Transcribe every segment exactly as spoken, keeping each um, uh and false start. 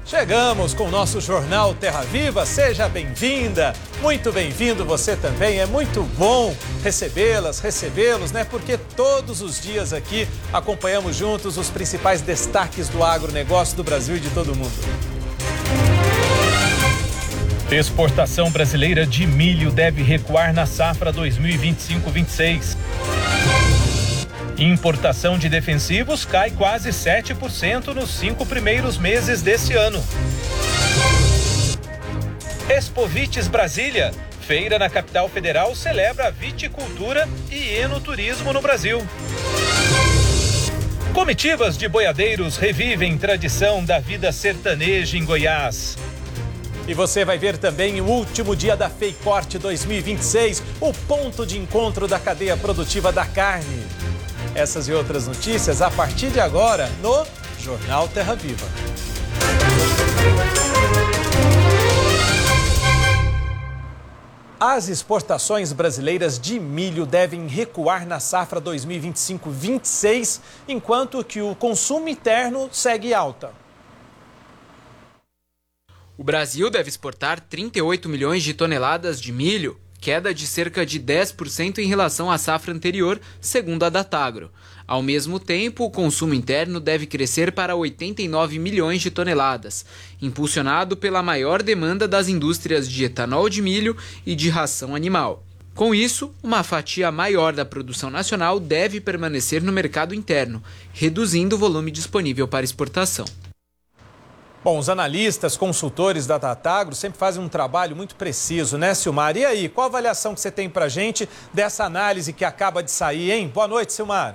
Chegamos com o nosso Jornal Terra Viva, seja bem-vinda, muito bem-vindo você também, é muito bom recebê-las, recebê-los, né? Porque todos os dias aqui acompanhamos juntos os principais destaques do agronegócio do Brasil e de todo mundo. Exportação brasileira de milho deve recuar na safra dois mil e vinte e cinco vinte e seis. Importação de defensivos cai quase sete por cento nos cinco primeiros meses desse ano. Expovites Brasília, feira na capital federal, celebra a viticultura e enoturismo no Brasil. Comitivas de boiadeiros revivem tradição da vida sertaneja em Goiás. E você vai ver também o último dia da FEICORT dois mil e vinte e seis, o ponto de encontro da cadeia produtiva da carne. Essas e outras notícias a partir de agora no Jornal Terra Viva. As exportações brasileiras de milho devem recuar na safra dois mil e vinte e cinco vinte e seis, enquanto que o consumo interno segue alta. O Brasil deve exportar trinta e oito milhões de toneladas de milho, queda de cerca de dez por cento em relação à safra anterior, segundo a Datagro. Ao mesmo tempo, o consumo interno deve crescer para oitenta e nove milhões de toneladas, impulsionado pela maior demanda das indústrias de etanol de milho e de ração animal. Com isso, uma fatia maior da produção nacional deve permanecer no mercado interno, reduzindo o volume disponível para exportação. Bom, os analistas, consultores da Datagro sempre fazem um trabalho muito preciso, né, Silmar? E aí, qual a avaliação que você tem pra gente dessa análise que acaba de sair, hein? Boa noite, Silmar.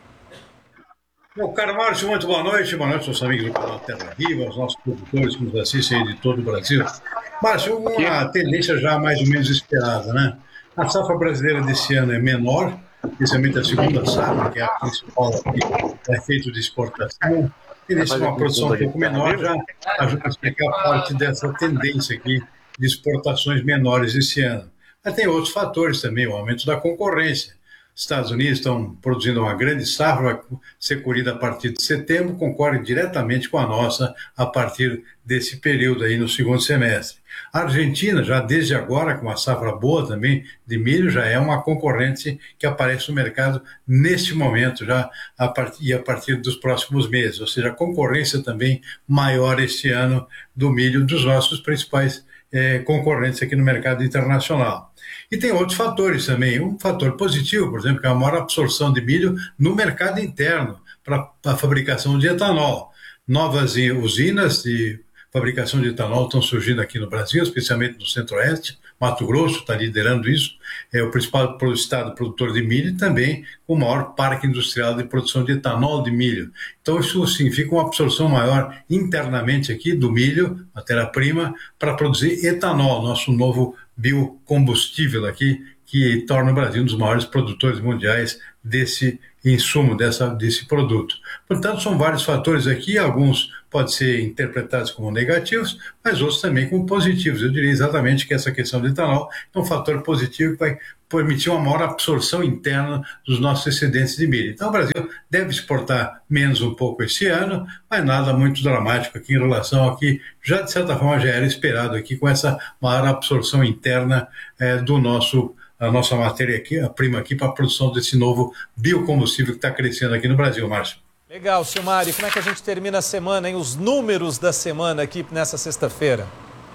Bom, caro Márcio, muito boa noite. Boa noite aos amigos do canal Terra Viva, aos nossos produtores que nos assistem de todo o Brasil. Márcio, uma tendência já mais ou menos esperada, né? A safra brasileira desse ano é menor, especialmente a segunda safra, que é a principal aqui, é feito de exportação. E nesse uma produção um pouco menor já ajuda a explicar parte dessa tendência aqui de exportações menores esse ano. Mas tem outros fatores também, o aumento da concorrência. Os Estados Unidos estão produzindo uma grande safra, vai ser colhida a partir de setembro, concorre diretamente com a nossa a partir desse período aí no segundo semestre. A Argentina, já desde agora, com uma safra boa também de milho, já é uma concorrente que aparece no mercado neste momento, já a partir, e a partir dos próximos meses. Ou seja, a concorrência também maior este ano do milho dos nossos principais eh, concorrentes aqui no mercado internacional. E tem outros fatores também. Um fator positivo, por exemplo, que é a maior absorção de milho no mercado interno para a fabricação de etanol. Novas usinas de fabricação de etanol estão surgindo aqui no Brasil, especialmente no Centro-Oeste. Mato Grosso está liderando isso, é o principal estado produtor de milho e também o maior parque industrial de produção de etanol de milho. Então isso significa uma absorção maior internamente aqui do milho, matéria-prima, para produzir etanol, nosso novo biocombustível aqui, que torna o Brasil um dos maiores produtores mundiais desse insumo, dessa, desse produto. Portanto, são vários fatores aqui, alguns podem ser interpretados como negativos, mas outros também como positivos. Eu diria exatamente que essa questão do etanol é um fator positivo que vai permitir uma maior absorção interna dos nossos excedentes de milho. Então, o Brasil deve exportar menos um pouco esse ano, mas nada muito dramático aqui em relação ao que já, de certa forma, já era esperado aqui com essa maior absorção interna eh, do nosso a nossa matéria aqui, a prima aqui para a produção desse novo biocombustível que está crescendo aqui no Brasil, Márcio. Legal, Silmar. E como é que a gente termina a semana, hein? Os números da semana aqui nessa sexta-feira.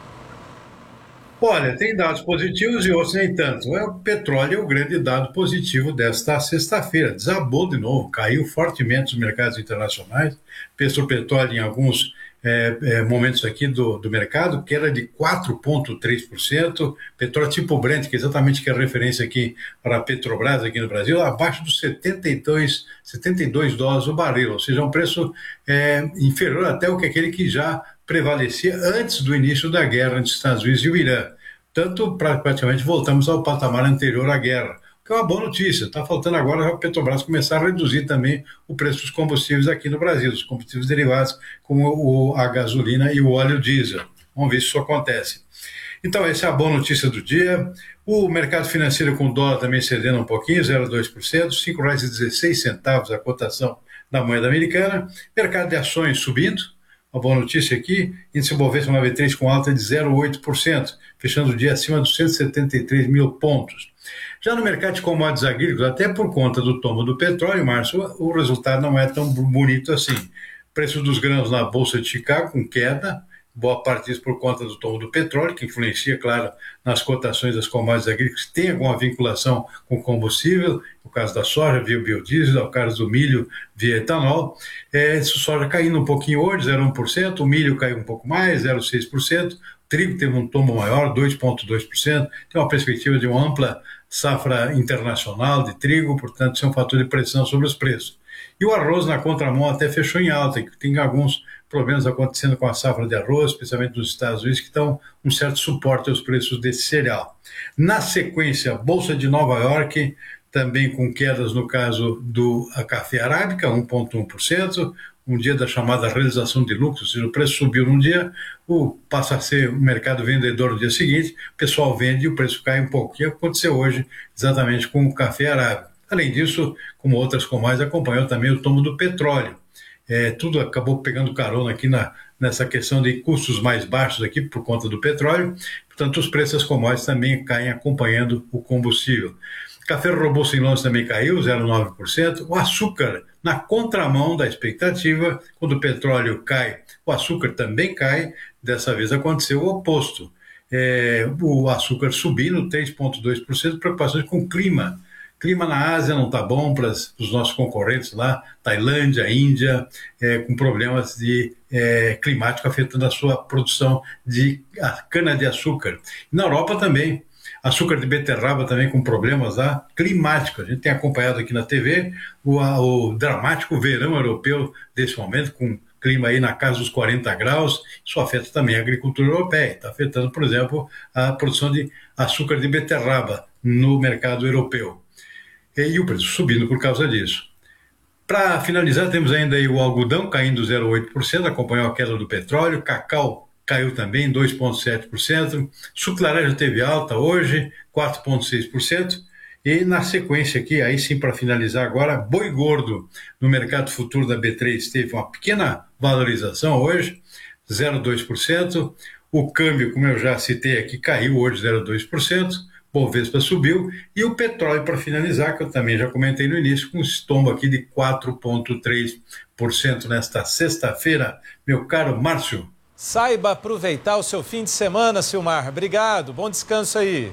Olha, tem dados positivos e outros nem tanto. O petróleo é o grande dado positivo desta sexta-feira. Desabou de novo, caiu fortemente nos mercados internacionais. Preço do petróleo em alguns É, é, momentos aqui do, do mercado, que era de quatro vírgula três por cento, petróleo tipo Brent, que é exatamente que é a referência aqui para a Petrobras aqui no Brasil, abaixo dos setenta e dois dólares o barril, ou seja, um preço é, inferior até o que aquele que já prevalecia antes do início da guerra entre os Estados Unidos e o Irã. Tanto, praticamente, voltamos ao patamar anterior à guerra. Que é uma boa notícia. Está faltando agora a Petrobras começar a reduzir também o preço dos combustíveis aqui no Brasil, dos combustíveis derivados, como o, a gasolina e o óleo diesel. Vamos ver se isso acontece. Então, essa é a boa notícia do dia. O mercado financeiro com o dólar também cedendo um pouquinho, zero vírgula dois por cento, cinco reais e dezesseis centavos a cotação da moeda americana. Mercado de ações subindo, uma boa notícia aqui, índice Bovespa na B três com alta de zero vírgula oito por cento, fechando o dia acima dos cento e setenta e três mil pontos. Já no mercado de commodities agrícolas, até por conta do tombo do petróleo, Márcio, o resultado não é tão bonito assim. Preço dos grãos na Bolsa de Chicago com queda, boa parte disso por conta do tombo do petróleo, que influencia, claro, nas cotações das commodities agrícolas, que tem alguma vinculação com combustível, no caso da soja via biodiesel, no caso do milho via etanol. É, soja caindo um pouquinho hoje, zero vírgula um por cento, o milho caiu um pouco mais, zero vírgula seis por cento, o trigo teve um tombo maior, dois vírgula dois por cento, tem uma perspectiva de uma ampla safra internacional de trigo, portanto, isso é um fator de pressão sobre os preços. E o arroz na contramão até fechou em alta, que tem alguns problemas acontecendo com a safra de arroz, especialmente nos Estados Unidos, que dão um certo suporte aos preços desse cereal. Na sequência, Bolsa de Nova York, também com quedas no caso do café arábica, um vírgula um por cento, um dia da chamada realização de lucro, ou seja, o preço subiu num dia, o, passa a ser o mercado vendedor no dia seguinte, o pessoal vende e o preço cai um pouco. E aconteceu hoje exatamente com o café arábica. Além disso, como outras commodities, acompanhou também o tombo do petróleo. É, tudo acabou pegando carona aqui na, nessa questão de custos mais baixos aqui por conta do petróleo, portanto os preços das commodities também caem acompanhando o combustível. Café robusto em Londres também caiu, zero vírgula nove por cento. O açúcar, na contramão da expectativa, quando o petróleo cai, o açúcar também cai, dessa vez aconteceu o oposto. É, o açúcar subindo três vírgula dois por cento, preocupações com o clima. Clima na Ásia não está bom para os nossos concorrentes lá, Tailândia, Índia, é, com problemas de, é, climáticos afetando a sua produção de cana-de-açúcar. Na Europa também, açúcar de beterraba também com problemas lá climáticos. A gente tem acompanhado aqui na T V o, a, o dramático verão europeu desse momento, com clima aí na casa dos quarenta graus, isso afeta também a agricultura europeia, está afetando, por exemplo, a produção de açúcar de beterraba no mercado europeu. E o preço subindo por causa disso. Para finalizar, temos ainda aí o algodão caindo zero vírgula oito por cento, acompanhou a queda do petróleo, cacau caiu também dois vírgula sete por cento, suco de laranja teve alta hoje, quatro vírgula seis por cento, e na sequência aqui, aí sim para finalizar agora, boi gordo no mercado futuro da B três teve uma pequena valorização hoje, zero vírgula dois por cento, o câmbio, como eu já citei aqui, caiu hoje zero vírgula dois por cento, Bovespa subiu, e o petróleo, para finalizar, que eu também já comentei no início, com um estombo aqui de quatro vírgula três por cento nesta sexta-feira. Meu caro Márcio. Saiba aproveitar o seu fim de semana, Silmar. Obrigado, bom descanso aí.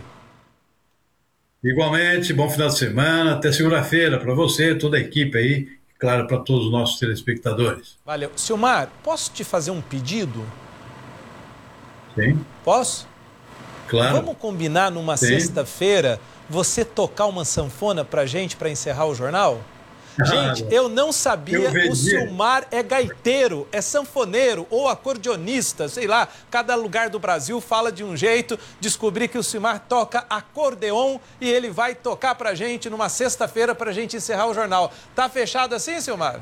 Igualmente, bom final de semana, até segunda-feira para você, toda a equipe aí, e claro, para todos os nossos telespectadores. Valeu. Silmar, posso te fazer um pedido? Sim. Posso? Claro. Vamos combinar numa Sim. sexta-feira você tocar uma sanfona pra gente para encerrar o jornal? Gente, eu não sabia, eu o Silmar é gaiteiro, é sanfoneiro ou acordeonista, sei lá, cada lugar do Brasil fala de um jeito. Descobri que o Silmar toca acordeon e ele vai tocar pra gente numa sexta-feira pra gente encerrar o jornal. Tá fechado assim, Silmar?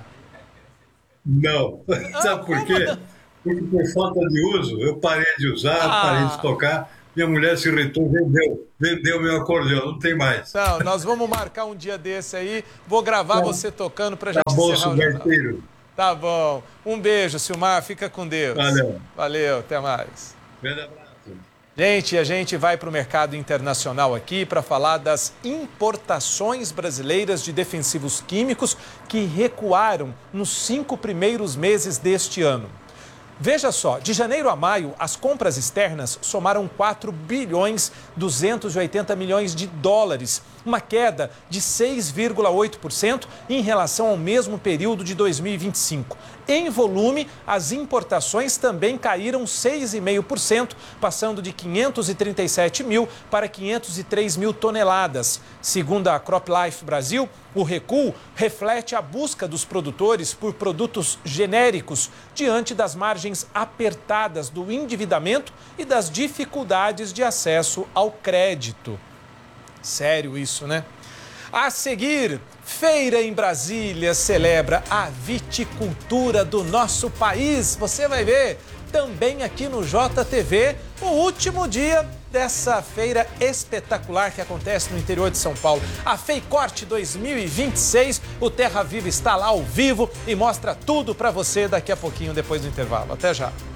Não, Ah, sabe por quê? como? Porque por falta de uso, eu parei de usar, Ah. parei de tocar. Minha mulher se irritou, vendeu, vendeu meu acordeão, não tem mais. Não, nós vamos marcar um dia desse aí. Vou gravar Tá. você tocando pra Tá gente bom, encerrar o jornal. gaiteiro. Tá bom. Um beijo, Silmar. Fica com Deus. Valeu. Valeu, até mais. Grande abraço. Gente, a gente vai para o mercado internacional aqui para falar das importações brasileiras de defensivos químicos que recuaram nos cinco primeiros meses deste ano. Veja só, de janeiro a maio, as compras externas somaram quatro bilhões duzentos e oitenta milhões de dólares, uma queda de seis vírgula oito por cento em relação ao mesmo período de dois mil e vinte e cinco. Em volume, as importações também caíram seis vírgula cinco por cento, passando de quinhentos e trinta e sete mil para quinhentos e três mil toneladas. Segundo a CropLife Brasil, o recuo reflete a busca dos produtores por produtos genéricos diante das margens apertadas do endividamento e das dificuldades de acesso ao crédito. Sério isso, né? A seguir, Feira em Brasília celebra a viticultura do nosso país. Você vai ver também aqui no J T V o último dia dessa feira espetacular que acontece no interior de São Paulo. A FEICORTE dois mil e vinte e seis, o Terra Viva está lá ao vivo e mostra tudo para você daqui a pouquinho depois do intervalo. Até já.